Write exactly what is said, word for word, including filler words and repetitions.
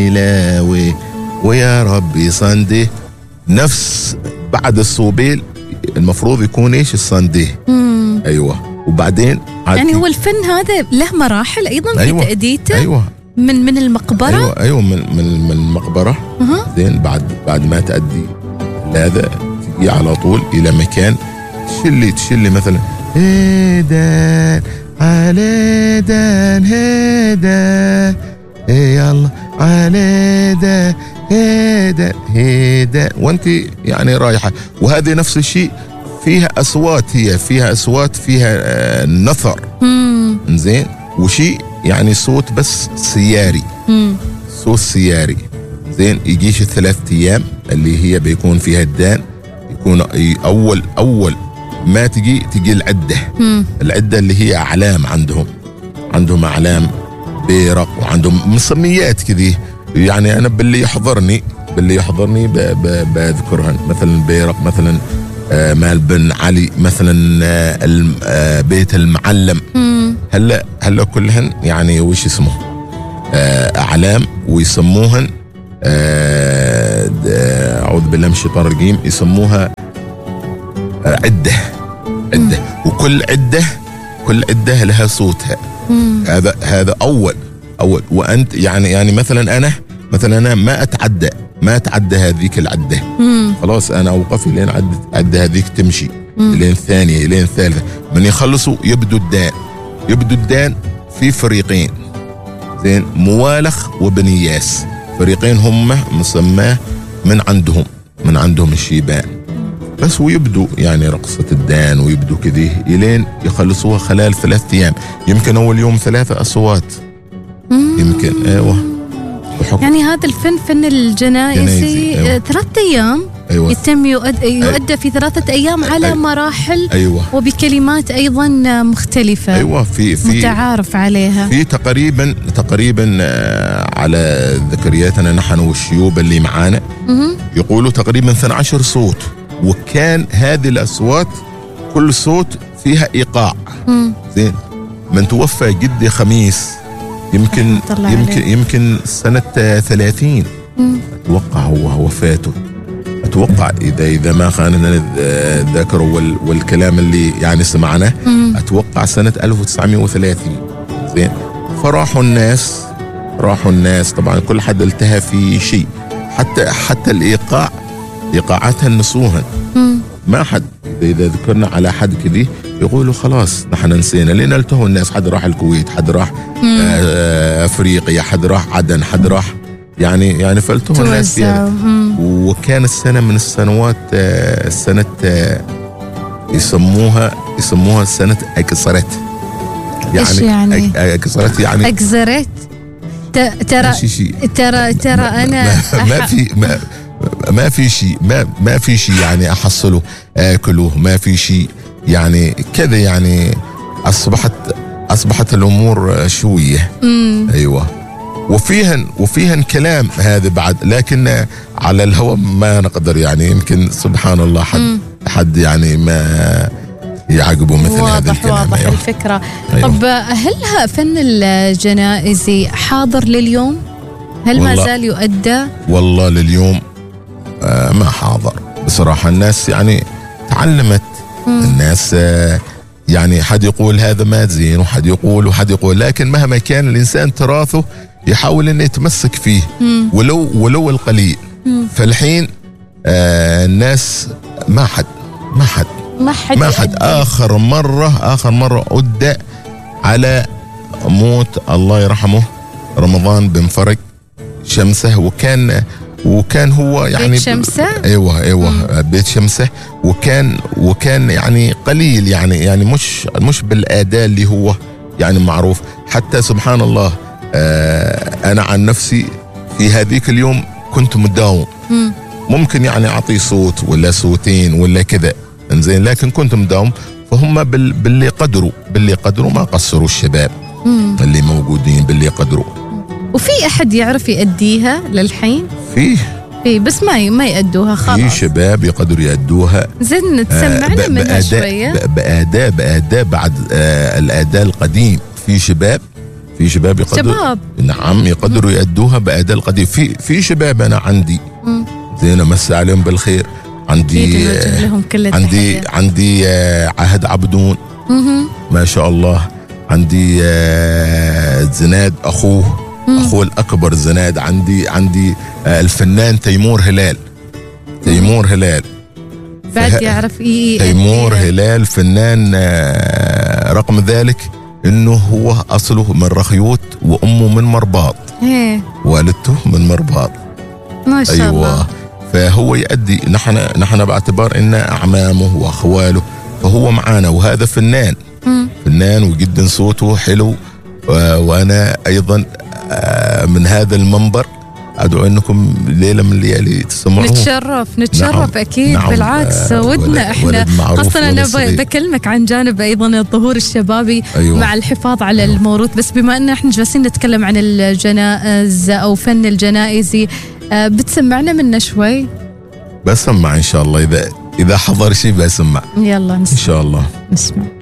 لاوي ويا ربي صندي. نفس بعد الصوبيل المفروض يكون ايش الصندي. مم. ايوه. وبعدين يعني هو الفن هذا له مراحل ايضا في أيوة. تأديته. ايوه من من المقبره. ايوه ايوه من من من المقبره. أه. زين بعد بعد ما تأدي هذا تجي على طول الى مكان تشلي تشلي مثلا هيدان على دان هيدان يلا على دان هيدان هيدان وانت يعني رايحه. وهذه نفس الشيء فيها اصوات، هي فيها اصوات فيها آه نثر. مم. زين. وشيء يعني صوت بس سياري. مم. صوت سياري. زين. يجيش الثلاث ايام اللي هي بيكون فيها الدان، يكون اول اول ما تجي تجي العده. مم. العده اللي هي اعلام عندهم عندهم اعلام بيرق وعندهم مسميات كذي. يعني انا باللي يحضرني باللي يحضرني ب- ب- بذكرها مثلا بيرق، مثلا آه مال بن علي، مثلا آه الم- آه بيت المعلم. مم. هلا هلا كلهن يعني وش اسمه آه اعلام، ويسموهن آه د- اعوذ بالله من الشيطان الرجيم، يسموها آه عده عده. وكل عده كل عده لها صوتها. مم. هذا هذا اول اول وانت يعني يعني مثلا انا مثلا انا ما اتعدى ما اتعدى هذيك العده. مم. خلاص انا اوقف لين عد عد هذيك تمشي مم. لين الثانيه لين الثالثه. من يخلصوا يبدو الدان يبدو الدان في فريقين. زين. موالخ وبنياس، فريقين هم مسماه من عندهم من عندهم الشيبان بس. ويبدو يعني رقصة الدان ويبدو كذي الين يخلصوها خلال ثلاث ايام. يمكن اول يوم ثلاثة اصوات. مم. يمكن ايوه. بحكم يعني هذا الفن فن الجنائزي جنائزي، أيوة. آه، ثلاثة أيام ايوه يتم يؤد... يؤدى في ثلاثة أيام على أيوة. مراحل ايوه وبكلمات أيضا مختلفة. ايوه في في متعارف عليها. في تقريبا تقريبا آه، على ذكرياتنا نحن والشيوب اللي معانا مهم. يقولوا تقريبا اثنا عشر صوت. وكان هذه الأصوات كل صوت فيها إيقاع. مم. زين. من توفى جدي خميس يمكن رحمة الله يمكن عليه. يمكن سنة ثلاثين مم. أتوقع هو وفاته. أتوقع إذا إذا ما خاننا الذاكرة وال والكلام اللي يعني سمعناه. مم. أتوقع سنة ألف وتسعمائة وثلاثين. زين. فراحوا الناس راحوا الناس طبعا كل حد التهى في شيء. حتى حتى الإيقاع إيقاعاتها نسوها. مم. ما حد إذا ذكرنا على حد كذي يقولوا خلاص نحن نسينا. لأن التهوا الناس. حد راح الكويت، حد راح آه أفريقيا، حد راح عدن، حد راح يعني يعني فالتهوا الناس فيها. مم. وكان السنة من السنوات آه سنة آه يسموها يسموها سنة أكسرت. إيش يعني؟ أك- أكسرت يعني أجزرت. ت- ترى ماشي شيء. ترى ترى أنا ما, ما أح- في ما ما في شيء ما ما في شيء يعني احصله اكله. ما في شيء يعني كذا يعني اصبحت اصبحت الامور شويه. مم. ايوه. وفيهن وفيهن كلام هذا بعد، لكن على الهواء ما نقدر يعني. يمكن سبحان الله حد مم. حد يعني ما يعقبوا مثل هذا واضح الكلام. واضح أيوة. الفكرة. أيوة. طب هل فن الجنائزي حاضر لليوم؟ هل ما والله- زال يؤدى؟ والله لليوم آه ما حاضر بصراحة. الناس يعني تعلمت. مم. الناس آه يعني حد يقول هذا ما زين وحد يقول وحد يقول، لكن مهما كان الإنسان تراثه يحاول أنه يتمسك فيه مم. ولو ولو القليل. مم. فالحين آه الناس ما حد ما حد ما حد ما حد يؤدي. آخر مرة آخر مرة أدى على موت الله يرحمه رمضان بن فرج شمسه. وكان وكان هو يعني بيت شمسة؟ ايوه ايوه بيت شمسه. وكان وكان يعني قليل يعني يعني مش مش بالاداء اللي هو يعني معروف. حتى سبحان الله آه انا عن نفسي في هذيك اليوم كنت مداوم. مم. ممكن يعني اعطي صوت ولا صوتين ولا كذا انزين، لكن كنت مداوم. فهم بال باللي قدروا باللي قدروا ما قصروا الشباب. مم. اللي موجودين باللي قدروا. وفي أحد يعرف يأديها للحين؟ فيه في بس ما ما يأدوها في خلاص. شباب يقدروا يأدوها زين تسمعنا آه منها شوية. ب- بأداء بأداء بعد آه الأداء القديم. في شباب في شباب يقدروا شباب. نعم يقدروا يأدوها بأداء القدير. في في شباب أنا عندي مم. زين مسا عليهم بالخير. عندي أكيد نوجه لهم كل عندي التحية. عندي آه، عهد عبدون مهم. ما شاء الله. عندي آه، زناد اخوه اخوه الاكبر زناد. عندي عندي آه، الفنان تيمور هلال. تيمور هلال بعد فه- يعرف إيه تيمور هلال فنان. آه، رغم ذلك انه هو اصله من رخيوت وامه من مرباط، ايه والدته من مرباط. ما شاء ايوه الله. فهو يؤدي. نحن نحن باعتبار ان اعمامه واخواله فهو معانا، وهذا فنان مم. فنان وجدا صوته حلو. و- وانا ايضا آه، من هذا المنبر ادعو انكم ليله من الليالي تسمعوه. نتشرف نتشرف نعم. اكيد. نعم. بالعكس آه، ودنا ولد- احنا ولد معروف خاصه انا ولد ب- صغير. بكلمك عن جانب ايضا الظهور الشبابي أيوة. مع الحفاظ على أيوة. الموروث. بس بما ان احنا جالسين نتكلم عن الجنائز او فن الجنائزي، آه، بتسمعنا منه شوي؟ بسمع ان شاء الله، اذا اذا حضر شيء بسمع يلا ان نسمع. شاء الله. نسمع.